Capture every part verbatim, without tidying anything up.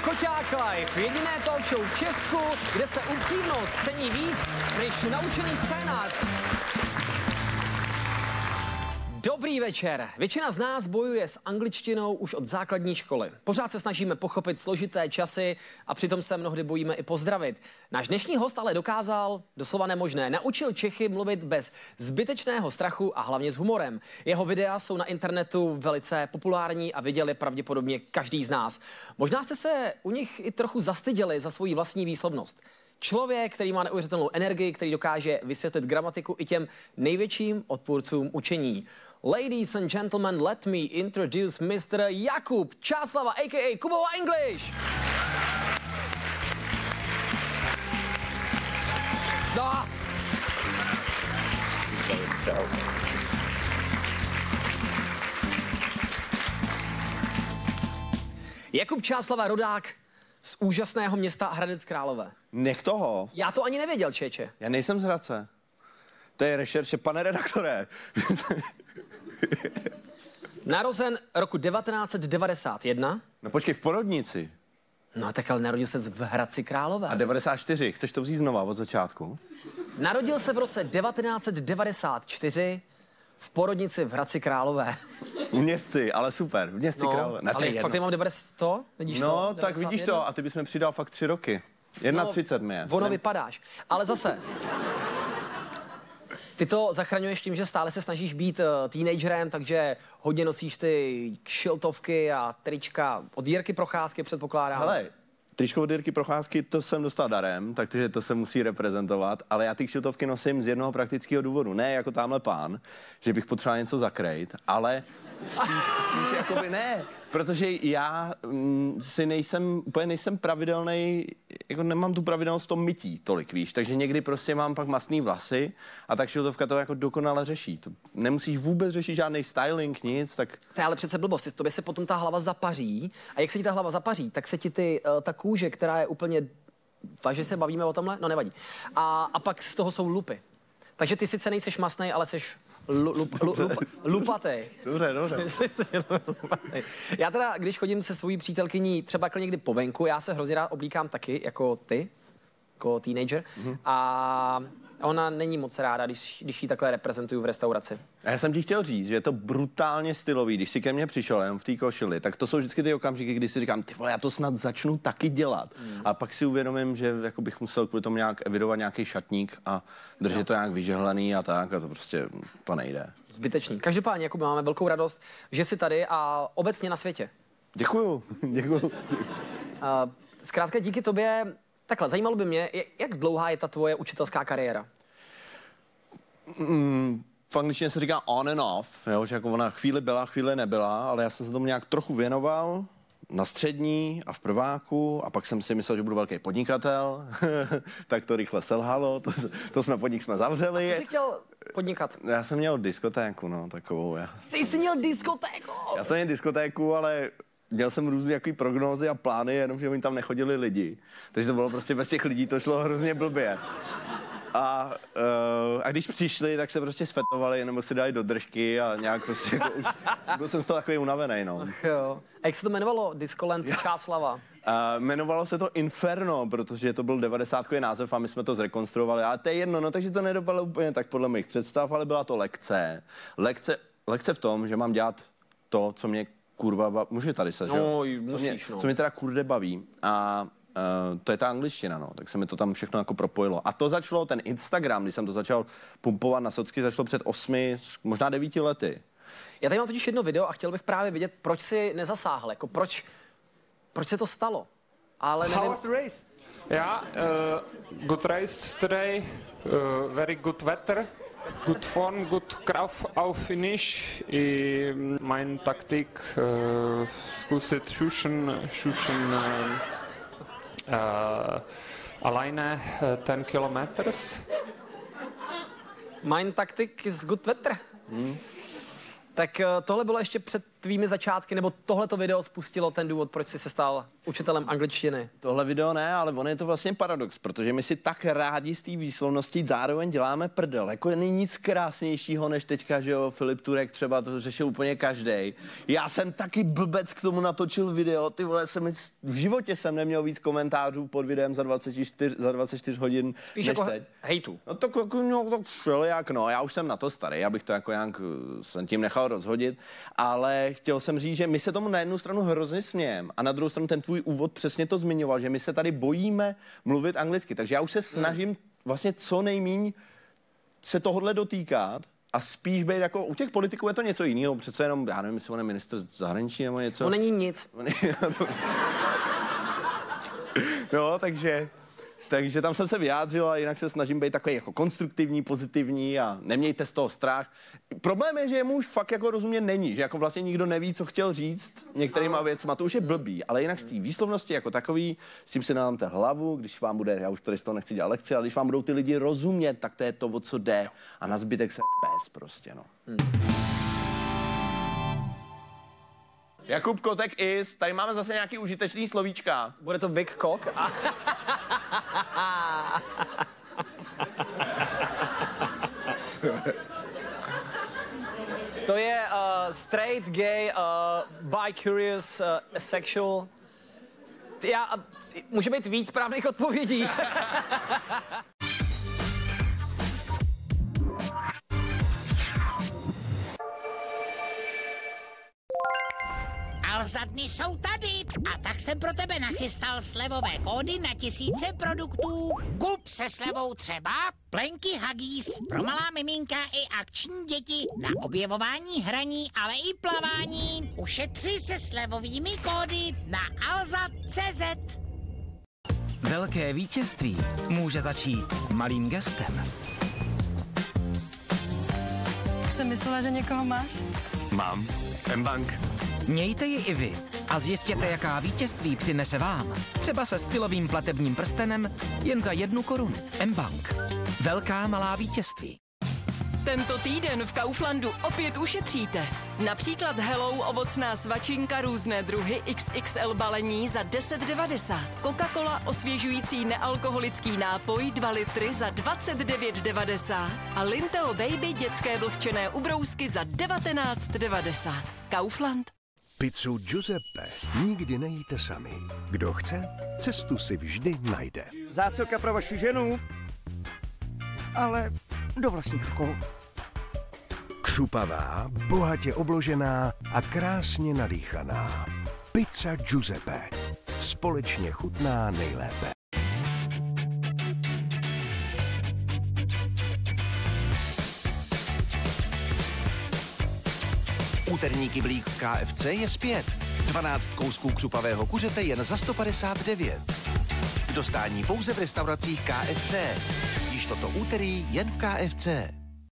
Koťák Live, jediné talk show v Česku, kde se upřímnost cení víc než naučený scénář. Dobrý večer. Většina z nás bojuje s angličtinou už od základní školy. Pořád se snažíme pochopit složité časy a přitom se mnohdy bojíme i pozdravit. Náš dnešní host ale dokázal doslova nemožné. Naučil Čechy mluvit bez zbytečného strachu a hlavně s humorem. Jeho videa jsou na internetu velice populární a viděl je pravděpodobně každý z nás. Možná jste se u nich i trochu zastyděli za svoji vlastní výslovnost. Člověk, který má neuvěřitelnou energii, který dokáže vysvětlit gramatiku i těm největším odpůrcům učení. Ladies and gentlemen, let me introduce mister Jakub Čáslava, a k a. Kubova English. No. Jakub Čáslava, rodák z úžasného města Hradec Králové. Nech toho. Já to ani nevěděl, čeče. Já nejsem z Hradce. To je rešerše, pane redaktore. Narozen roku devatenáct set devadesát jedna. No počkej, v porodnici. No tak ale narodil se v Hradci Králové. A devadesát čtyři, chceš to vzít znova od začátku? Narodil se v roce devatenáct set devadesát čtyři v porodnici v Hradci Králové. V Městci, ale super, v Městci no, Králové. Na ale fakt mám devadesát, to? Vidíš no, to? No, tak devadesát jedna? vidíš to a ty bys mi přidal fakt tři roky. Jedna třicet mi je. Ono vypadáš. Ale zase, ty to zachraňuješ tím, že stále se snažíš být uh, teenagerem, takže hodně nosíš ty kšiltovky a trička od Jirky Procházky, předpokládám. Hele, tričko od Jirky Procházky, to jsem dostal darem, takže to se musí reprezentovat, ale já ty kšiltovky nosím z jednoho praktického důvodu. Ne jako tamhle pán, že bych potřeboval něco zakrýt, ale spíš, spíš jakoby ne, protože já mm, si nejsem, úplně nejsem pravidelnej, jako nemám tu pravidelnost v tom mytí tolik, víš, takže někdy prostě mám pak masný vlasy a tak kšiltovka to jako dokonale řeší. To nemusíš vůbec řešit žádný styling, nic, tak... To je ale přece blbost, tobě se potom ta hlava zapaří a jak se ti ta hlava zapaří, tak se ti ty, uh, ta kůže, která je úplně, vážně se bavíme o tomhle? No nevadí. A, a pak z toho jsou lupy. Takže ty sice nejseš masnej, ale seš Lu, lup, lup, lup, lupatej. Dobře, dobře. Já teda, když chodím se svojí přítelkyní třeba někdy po venku, já se hrozně rád oblíkám taky, jako ty, jako teenager. Mm-hmm. A ona není moc ráda, když, když ji takhle reprezentuju v restauraci. A já jsem ti chtěl říct, že je to brutálně stylový. Když si ke mně přišel jen v té košili, tak to jsou vždycky ty okamžiky, kdy si říkám, ty vole, já to snad začnu taky dělat. Mm. A pak si uvědomím, že jako bych musel kvůli tomu nějak evidovat nějaký šatník a držet no. to nějak vyžehlený a tak, a to prostě to nejde. Zbytečný. Každopádně, Jakub, máme velkou radost, že jsi tady a obecně na světě. Děkuju, děkuju. Uh, zkrátka díky tobě, takhle, zajímalo by mě, jak dlouhá je ta tvoje učitelská kariéra? Mm, v angličtině se říká on and off, jo, že jako ona chvíli byla, chvíli nebyla, ale já jsem se tomu nějak trochu věnoval na střední a v prváku a pak jsem si myslel, že budu velký podnikatel, tak to rychle selhalo, to, to jsme podnik jsme zavřeli. A co jsi chtěl podnikat? Já jsem měl diskotéku, no, takovou. Já. Ty jsi měl diskotéku? Já jsem měl diskotéku, ale měl jsem různé jaký prognózy a plány, jenomže oni tam nechodili lidi. Takže to bylo prostě bez těch lidí, to šlo hrozně blbě. A, uh, a když přišli, tak se prostě sfetovali, nebo si dali do držky a nějak prostě jako už byl jsem z toho takový unavený, no. Ach jo. A jak se to jmenovalo? Discoland Čáslava? Uh, jmenovalo se to Inferno, protože to byl devadesátkový název a my jsme to zrekonstruovali. Ale to je jedno, no takže to nedopadlo úplně tak podle mých představ, ale byla to lekce. Lekce, lekce v tom, že mám dělat to, co mě kurva baví. Můžu tady se, že jo? No, musíš, co mě, no. co mě teda kurde baví. A Uh, to je ta angličtina, no, tak se mi to tam všechno jako propojilo. A to začalo, ten Instagram, když jsem to začal pumpovat na socky, začalo před osmi, možná devíti lety. Já tady mám totiž jedno video a chtěl bych právě vědět, proč si nezasáhl, jako proč, proč se to stalo. Ale nevím... How was the race? Yeah, uh, good race today, uh, very good weather, good form, good Krav auf finish. I mein Taktik, uh, zkusit šušen, šušen, uh, Uh, alleine uh, ten kilometers. Mein Taktik is good weather. Hmm. Tak uh, tohle bylo ještě před tvými začátky, nebo tohleto video spustilo ten důvod, proč jsi se stal učitelem angličtiny? Tohle video ne, ale on je to vlastně paradox, protože my si tak rádi z té výslovnosti zároveň děláme prdel. Jako není nic krásnějšího, než teďka, že jo, Filip Turek třeba to řešil úplně každej. Já jsem taky blbec k tomu natočil video, ty vole, jsem v životě jsem neměl víc komentářů pod videem za dvacet čtyři, za dvacet čtyři hodin. Spíš jako teď. Hejtu. No to jako, no, to všelijak, no, já už jsem na to starý, abych to jako nějak jsem tím nechal rozhodit, ale chtěl jsem říct, že my se tomu na jednu stranu hrozně smějeme a na druhou stranu ten tvůj úvod přesně to zmiňoval, že my se tady bojíme mluvit anglicky, takže já už se snažím vlastně co nejmíň se tohodle dotýkat a spíš být jako, u těch politiků je to něco jiného, přece jenom, já nevím, jestli on je ministr zahraničí nebo něco. On není nic. No, takže... Takže tam jsem se vyjádřil a jinak se snažím být takový jako konstruktivní, pozitivní a nemějte z toho strach. Problém je, že jemu už fakt jako rozumět není, že jako vlastně nikdo neví, co chtěl říct některýma věcma, to už je blbý, ale jinak z té výslovnosti jako takový, s tím si nadámte hlavu, když vám bude, já už tady z toho nechci dělat lekci, ale když vám budou ty lidi rozumět, tak to je to, o co jde a na zbytek se pes prostě, no. Hmm. Jakub Kotek is, tady máme zase nějaký užitečný slovíčka. Bude to big cock? A... to je uh, straight, gay, uh, bi-curious, uh, asexual. Já, uh, může být víc správných odpovědí. Alzadny jsou tady a tak jsem pro tebe nachystal slevové kódy na tisíce produktů. Kup se slevou třeba plenky Huggies pro malá miminka i akční děti na objevování hraní, ale i plavání. Ušetři se slevovými kódy na alzad tečka cé zet. Velké vítězství může začít malým gestem. Už jsem myslela, že někoho máš. Mám. M-Bank. Mějte ji i vy a zjistěte, jaká vítězství přinese vám. Třeba se stylovým platebním prstenem jen za jednu korunu. M-Bank. Velká malá vítězství. Tento týden v Kauflandu opět ušetříte. Například Hello ovocná svačinka různé druhy iks iks el balení za deset devadesát. Coca-Cola osvěžující nealkoholický nápoj dva litry za dvacet devět devadesát. A Linteo Baby dětské vlhčené ubrousky za devatenáct devadesát. Kaufland. Pizzu Giuseppe nikdy nejíte sami. Kdo chce, cestu si vždy najde. Zásilka pro vaši ženu, ale do vlastních rukou. Křupavá, bohatě obložená a krásně nadýchaná. Pizza Giuseppe. Společně chutná nejlépe. Úterní kyblík v ká ef cé je zpět. dvanáct kousků křupavého kuřete jen za sto padesát devět. K dostání pouze v restauracích ká ef cé. Již toto úterý jen v ká ef cé.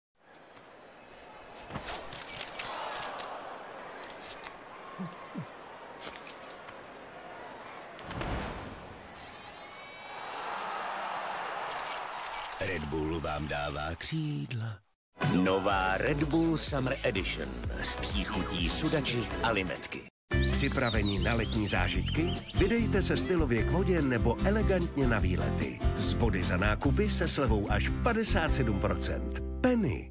Red Bull vám dává křídla. Nová Red Bull Summer Edition s příchutí sudači a limetky. Připraveni na letní zážitky? Vydejte se stylově k vodě nebo elegantně na výlety. Z vody za nákupy se slevou až padesát sedm procent. Penny.